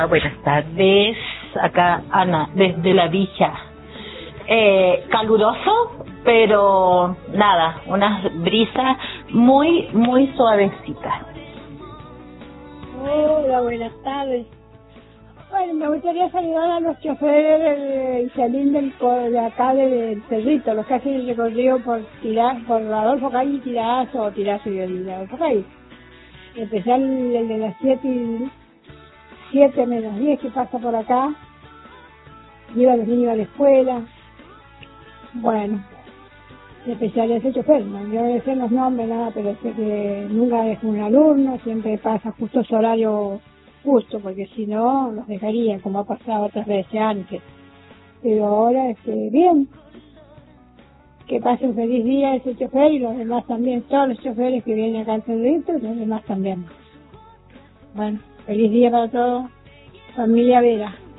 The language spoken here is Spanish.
Buenas tardes, acá Ana, desde la villa. Caluroso, pero nada, unas brisas muy suavecitas. Hola, buenas tardes. Bueno, me gustaría saludar a los choferes y salir de acá del Cerrito, los que hacen el recorrido por Adolfo Calle y Tirazo, o Tirazo y Adolfo Calle. En especial el de las 7 menos 10 que pasa por acá, lleva a los niños a la escuela. Bueno, en especial ese chofer, no yo no sé los nombres, nada, pero sé que nunca es un alumno, siempre pasa justo su horario justo, porque si no, los dejaría, como ha pasado otras veces antes. Pero ahora, bien, que pase un feliz día ese chofer y los demás también, todos los choferes que vienen acá al Cerrito y los demás también. Bueno, feliz día para todos, familia Vera.